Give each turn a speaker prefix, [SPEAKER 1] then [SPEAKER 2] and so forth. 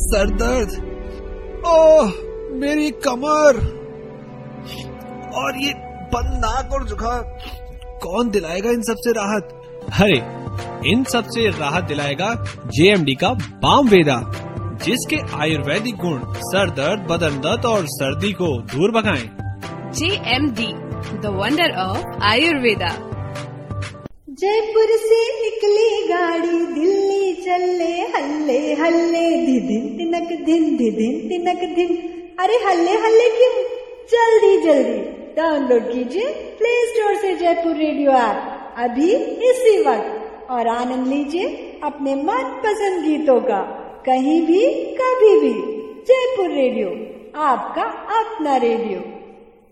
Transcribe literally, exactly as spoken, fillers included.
[SPEAKER 1] Sir दर्द, ओह मेरी कमर और ये बंद नाक और जुकाम, कौन दिलाएगा इन सब से राहत?
[SPEAKER 2] अरे इन सब से राहत दिलाएगा जे एम डी का बाम वेदा, जिसके आयुर्वेदिक गुण सर दर्द, बदन दर्द और सर्दी को दूर भगाएं।
[SPEAKER 3] जे M D, the wonder of Ayurveda.
[SPEAKER 4] Jaipur से निकली गाड़ी, दिल्ली चले हल्ले हल्ले, धिदिन तिनक धिन धिदिन तिनक धिन। अरे हल्ले हल्ले क्यों, जल्दी जल्दी डाउनलोड कीजिए प्ले स्टोर से जयपुर रेडियो ऐप अभी इसी वक्त और आनंद लीजिए अपने मनपसंद गीतों का, कहीं भी कभी भी। जयपुर रेडियो, आपका अपना रेडियो।